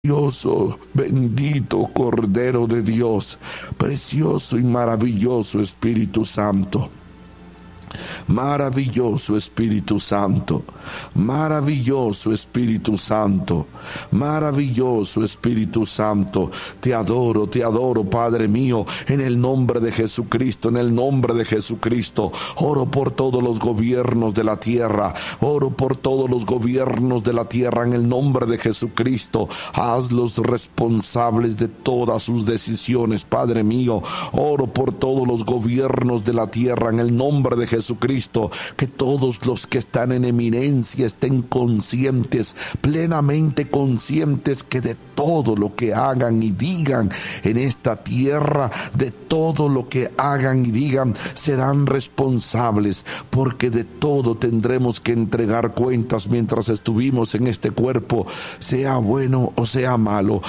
Precioso, bendito Cordero de Dios, precioso y maravilloso Espíritu Santo. Maravilloso Espíritu Santo, maravilloso Espíritu Santo, maravilloso Espíritu Santo. Te adoro, Padre mío, en el nombre de Jesucristo, en el nombre de Jesucristo. Oro por todos los gobiernos de la tierra, oro por todos los gobiernos de la tierra en el nombre de Jesucristo. Hazlos responsables de todas sus decisiones, Padre mío. Oro por todos los gobiernos de la tierra en el nombre de Jesucristo. Que todos los que están en eminencia estén conscientes, plenamente conscientes, que de todo lo que hagan y digan en esta tierra, de todo lo que hagan y digan, serán responsables, porque de todo tendremos que entregar cuentas mientras estuvimos en este cuerpo, sea bueno o sea malo.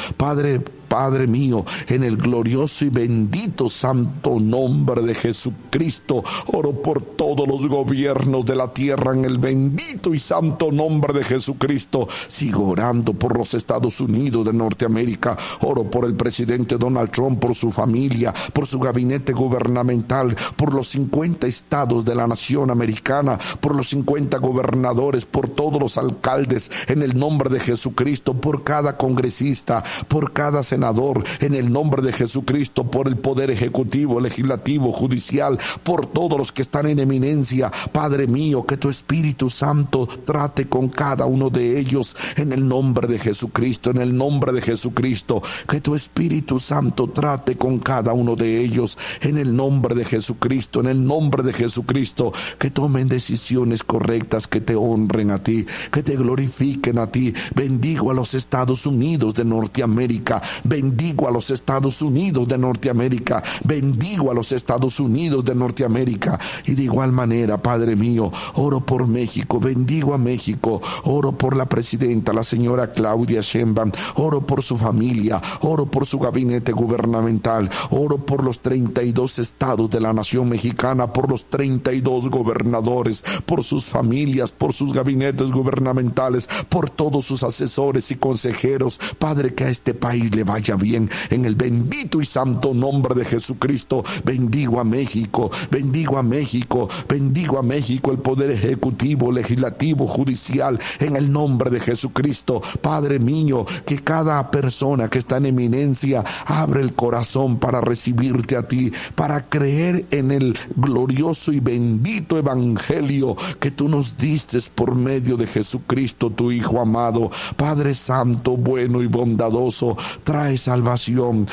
Padre mío, en el glorioso y bendito santo nombre de Jesucristo, oro por todos los gobiernos de la tierra en el bendito y santo nombre de Jesucristo. Sigo orando por los Estados Unidos de Norteamérica, oro por el presidente Donald Trump, por su familia, por su gabinete gubernamental, por los 50 estados de la nación americana, por los 50 gobernadores, por todos los alcaldes, en el nombre de Jesucristo, por cada congresista, por cada senador, en el nombre de Jesucristo, por el poder ejecutivo, legislativo, judicial, por todos los que están en eminencia. Padre mío, que tu Espíritu Santo trate con cada uno de ellos en el nombre de Jesucristo, en el nombre de Jesucristo. Que tu Espíritu Santo trate con cada uno de ellos en el nombre de Jesucristo, en el nombre de Jesucristo. Que tomen decisiones correctas, que te honren a ti, que te glorifiquen a ti. Bendigo a los Estados Unidos de Norteamérica, bendigo a los Estados Unidos de Norteamérica, bendigo a los Estados Unidos de Norteamérica. Y de igual manera, Padre mío, oro por México, bendigo a México, oro por la presidenta, la señora Claudia Sheinbaum, oro por su familia, oro por su gabinete gubernamental, oro por los 32 estados de la nación mexicana, por los 32 gobernadores, por sus familias, por sus gabinetes gubernamentales, por todos sus asesores y consejeros. Padre, que a este país le vaya bien en el bendito y santo nombre de Jesucristo. Bendigo a México, bendigo a México, bendigo a México, el poder ejecutivo, legislativo, judicial, en el nombre de Jesucristo. Padre mío, que cada persona que está en eminencia abre el corazón para recibirte a ti, para creer en el glorioso y bendito evangelio que tú nos diste por medio de Jesucristo, tu Hijo amado. Padre santo, bueno y bondadoso, trae salvación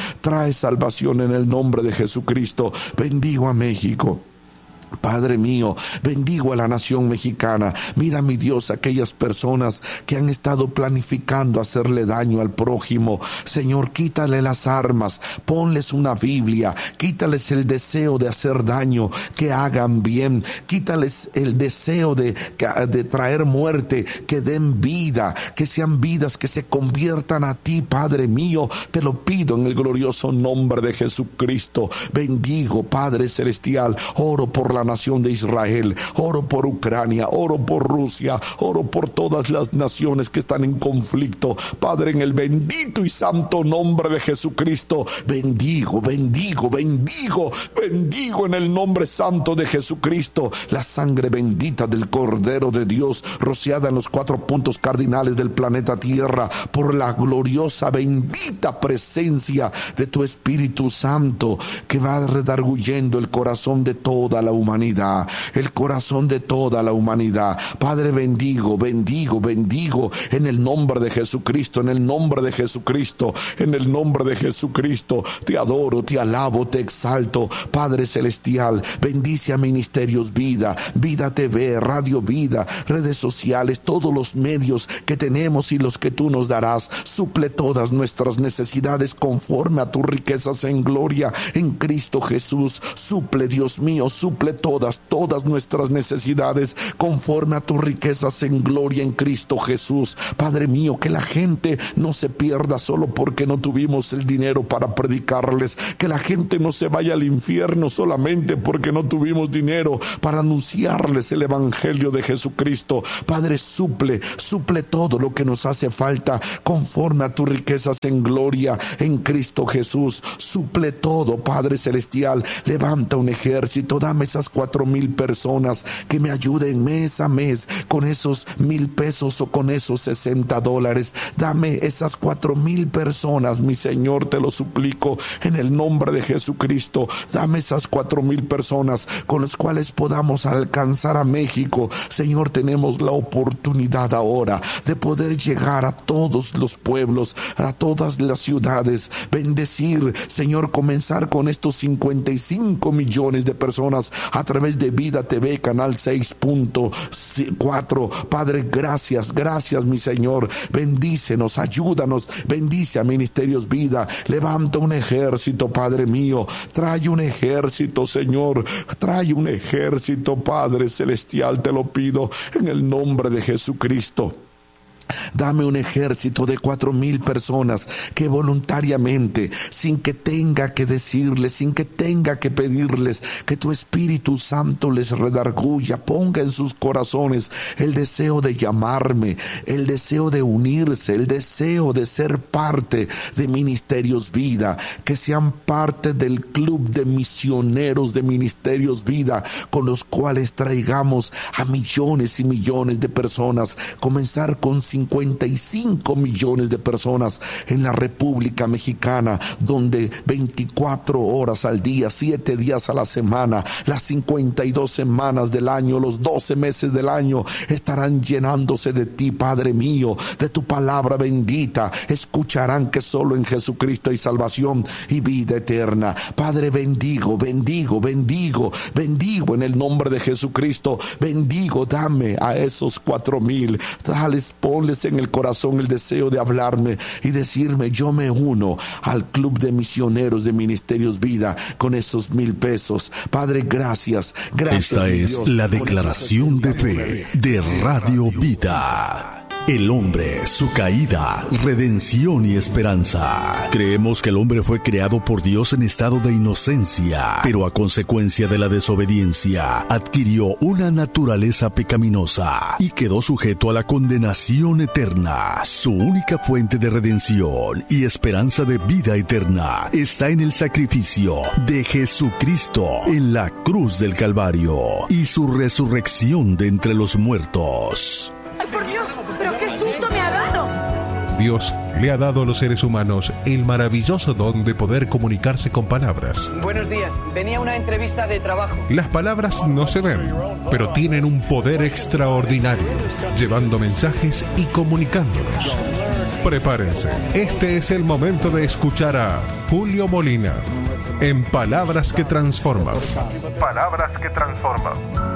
en el nombre de Jesucristo. Bendigo a México. Padre mío, bendigo a la nación mexicana. Mira, mi Dios, aquellas personas que han estado planificando hacerle daño al prójimo. Señor, quítale las armas, ponles una Biblia, quítales el deseo de hacer daño, que hagan bien, quítales el deseo de traer muerte, que den vida, que sean vidas que se conviertan a ti, Padre mío. Te lo pido en el glorioso nombre de Jesucristo. Bendigo, Padre celestial, oro por la nación de Israel, oro por Ucrania, oro por Rusia, oro por todas las naciones que están en conflicto. Padre, en el bendito y santo nombre de Jesucristo, bendigo en el nombre santo de Jesucristo la sangre bendita del Cordero de Dios, rociada en los 4 puntos cardinales del planeta Tierra, por la gloriosa bendita presencia de tu Espíritu Santo, que va redarguyendo el corazón de toda la humanidad, el corazón de toda la humanidad. Padre, bendigo en el nombre de Jesucristo, en el nombre de Jesucristo, en el nombre de Jesucristo. Te adoro, te alabo, te exalto, Padre celestial. Bendice a Ministerios Vida, Vida TV, Radio Vida, redes sociales, todos los medios que tenemos y los que tú nos darás. Suple todas nuestras necesidades conforme a tus riquezas en gloria en Cristo Jesús. Suple, Dios mío, suple todas nuestras necesidades, conforme a tus riquezas en gloria en Cristo Jesús. Padre mío, que la gente no se pierda solo porque no tuvimos el dinero para predicarles, que la gente no se vaya al infierno solamente porque no tuvimos dinero para anunciarles el evangelio de Jesucristo. Padre, suple todo lo que nos hace falta conforme a tus riquezas en gloria en Cristo Jesús. Suple todo, Padre celestial. Levanta un ejército, dame esas 4,000 personas que me ayuden mes a mes con esos 1,000 pesos o con esos $60. Dame esas 4,000 personas, mi Señor, te lo suplico en el nombre de Jesucristo. Dame esas 4,000 personas con las cuales podamos alcanzar a México. Señor, tenemos la oportunidad ahora de poder llegar a todos los pueblos, a todas las ciudades, bendecir, Señor, comenzar con estos 55 millones de personas a través de Vida TV, canal 6.4. Padre, gracias, mi Señor. Bendícenos, ayúdanos, bendice a Ministerios Vida. Levanta un ejército, Padre mío. Trae un ejército, Señor. Trae un ejército, Padre celestial, te lo pido en el nombre de Jesucristo. Dame un ejército de 4,000 personas que voluntariamente, sin que tenga que decirles, sin que tenga que pedirles, que tu Espíritu Santo les redarguya, ponga en sus corazones el deseo de llamarme, el deseo de unirse, el deseo de ser parte de Ministerios Vida, que sean parte del club de misioneros de Ministerios Vida, con los cuales traigamos a millones y millones de personas, comenzar con 55 millones de personas en la República Mexicana, donde 24 horas al día, 7 días a la semana, las 52 semanas del año, los 12 meses del año, estarán llenándose de ti, Padre mío, de tu palabra bendita. Escucharán que solo en Jesucristo hay salvación y vida eterna. Padre, bendigo en el nombre de Jesucristo. Bendigo, dame a esos 4,000, ponles en el corazón el deseo de hablarme y decirme: yo me uno al club de misioneros de Ministerios Vida con esos 1,000 pesos. Padre, gracias. Esta es Dios, la declaración de fe de Radio Vida. El hombre, su caída, redención y esperanza. Creemos que el hombre fue creado por Dios en estado de inocencia, pero a consecuencia de la desobediencia, adquirió una naturaleza pecaminosa y quedó sujeto a la condenación eterna. Su única fuente de redención y esperanza de vida eterna está en el sacrificio de Jesucristo en la cruz del Calvario y su resurrección de entre los muertos. ¡Ay, por Dios! ¡Pero qué susto me ha dado! Dios le ha dado a los seres humanos el maravilloso don de poder comunicarse con palabras. Buenos días, venía a una entrevista de trabajo. Las palabras no se ven, pero tienen un poder extraordinario, llevando mensajes y comunicándolos. Prepárense, este es el momento de escuchar a Julio Molina en Palabras que Transforman. Palabras que Transforman.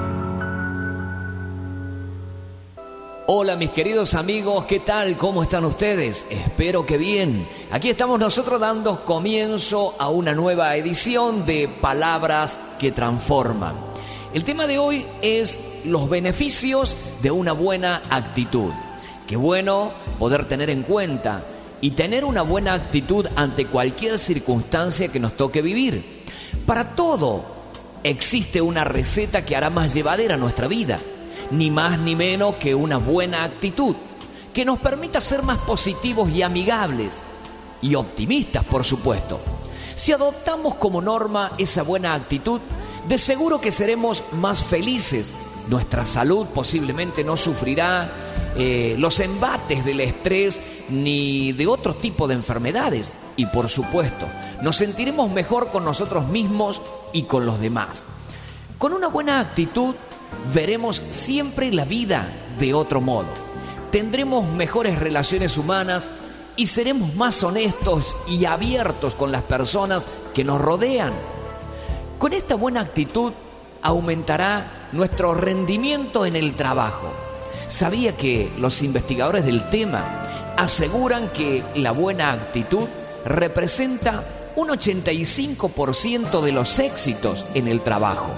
Hola mis queridos amigos, ¿qué tal? ¿Cómo están ustedes? Espero que bien. Aquí estamos nosotros dando comienzo a una nueva edición de Palabras que Transforman. El tema de hoy es los beneficios de una buena actitud. Qué bueno poder tener en cuenta y tener una buena actitud ante cualquier circunstancia que nos toque vivir. Para todo existe una receta que hará más llevadera nuestra vida. Ni más ni menos que una buena actitud que nos permita ser más positivos y amigables y optimistas, por supuesto. Si adoptamos como norma esa buena actitud, de seguro que seremos más felices. Nuestra salud posiblemente no sufrirá los embates del estrés ni de otro tipo de enfermedades. Y por supuesto, nos sentiremos mejor con nosotros mismos y con los demás. Con una buena actitud veremos siempre la vida de otro modo. Tendremos mejores relaciones humanas y seremos más honestos y abiertos con las personas que nos rodean. Con esta buena actitud aumentará nuestro rendimiento en el trabajo. ¿Sabía que los investigadores del tema aseguran que la buena actitud representa un 85% de los éxitos en el trabajo?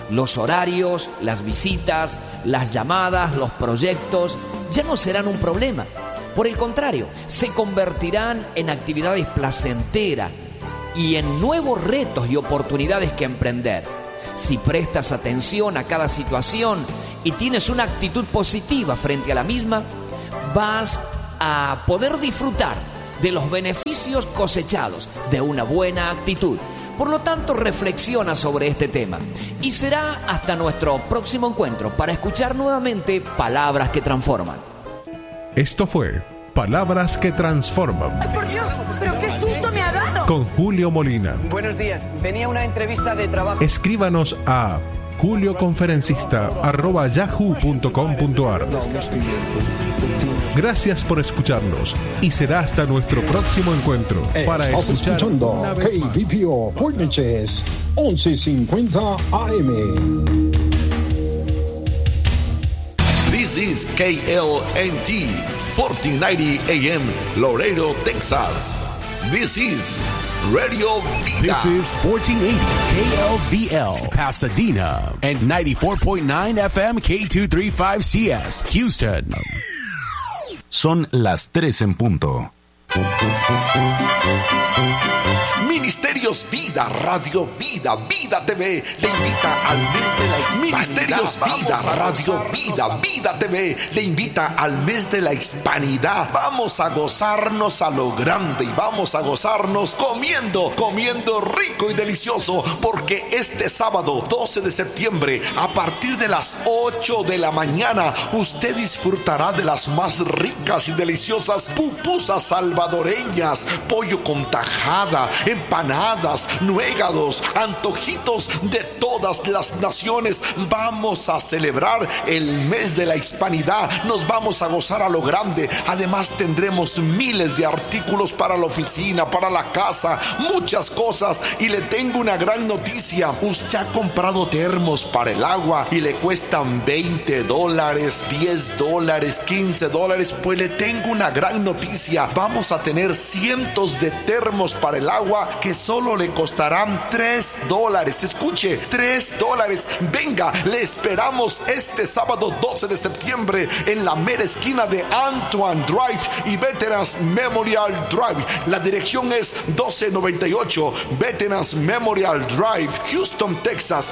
Los horarios, las visitas, las llamadas, los proyectos ya no serán un problema. Por el contrario, se convertirán en actividades placenteras y en nuevos retos y oportunidades que emprender. Si prestas atención a cada situación y tienes una actitud positiva frente a la misma, vas a poder disfrutar de los beneficios cosechados de una buena actitud. Por lo tanto, reflexiona sobre este tema. Y será hasta nuestro próximo encuentro para escuchar nuevamente Palabras que Transforman. Esto fue Palabras que Transforman. ¡Ay, por Dios! ¡Pero qué susto me ha dado! Con Julio Molina. Buenos días. Venía a una entrevista de trabajo. Escríbanos a julioconferencista@yahoo.com.ar. Gracias por escucharnos y será hasta nuestro próximo encuentro para Estás escuchar escuchando una vez más. KVPO Puerniches 1150 AM. This is KLNT 1490 AM Laredo, Texas. This is Radio Vida. This is 1480 KLVL Pasadena and 94.9 FM K235CS Houston. Son las 3 en punto. Ministerios Vida, Radio Vida, Vida TV le invita al mes de la hispanidad. Ministerios Vida, Radio Vida, Vida TV le invita al mes de la hispanidad. Vamos a gozarnos a lo grande y vamos a gozarnos comiendo rico y delicioso, porque este sábado 12 de septiembre a partir de las 8 de la mañana usted disfrutará de las más ricas y deliciosas pupusas salvadoreñas, pollo con tajada, empanadas, nuegados, antojitos de todas las naciones. Vamos a celebrar el mes de la hispanidad, nos vamos a gozar a lo grande. Además tendremos miles de artículos para la oficina, para la casa, muchas cosas. Y le tengo una gran noticia: usted ha comprado termos para el agua y le cuestan $20, $10, $15. Pues le tengo una gran noticia: vamos a tener cientos de termos para el agua que solo le costarán $3. Escuche, $3. Venga, le esperamos este sábado 12 de septiembre en la mera esquina de Antoine Drive y Veterans Memorial Drive. La dirección es 1298 Veterans Memorial Drive, Houston, Texas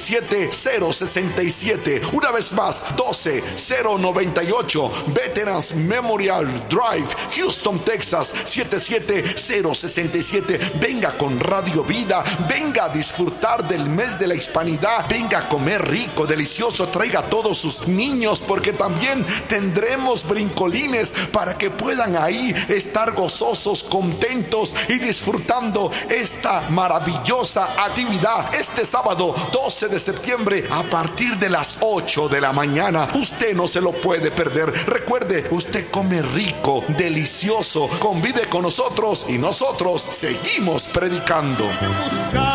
77067. Una vez más, 12098 Veterans Memorial Drive, Houston, Texas 77067. Venga con Radio Vida, venga a disfrutar del mes de la hispanidad, venga a comer rico, delicioso, traiga a todos sus niños, porque también tendremos brincolines para que puedan ahí estar gozosos, contentos y disfrutando esta maravillosa actividad este sábado 12 de septiembre a partir de las 8 de la mañana. Usted no se lo puede perder. Recuerde, usted come rico, delicioso, convive con nosotros y nosotros seguimos predicando.